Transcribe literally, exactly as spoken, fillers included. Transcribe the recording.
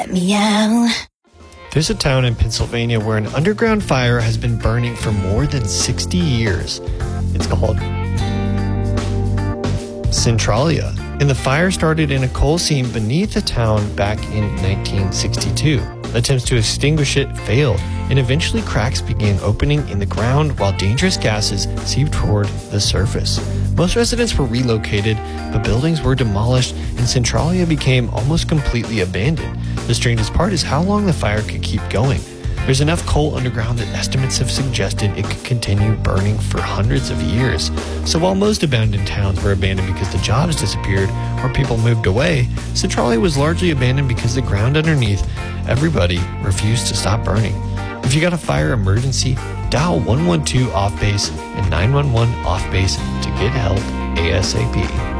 Let me out. There's a town in Pennsylvania where an underground fire has been burning for more than sixty years. It's called Centralia, and the fire started in a coal seam beneath the town back in nineteen sixty-two. Attempts to extinguish it failed, and eventually cracks began opening in the ground while dangerous gases seeped toward the surface. Most residents were relocated, but buildings were demolished, and Centralia became almost completely abandoned. The strangest part is how long the fire could keep going. There's enough coal underground that estimates have suggested it could continue burning for hundreds of years. So while most abandoned towns were abandoned because the jobs disappeared or people moved away, Centralia was largely abandoned because the ground underneath everybody refused to stop burning. If you got a fire emergency, dial one one two off base and nine one one off base to get help ASAP.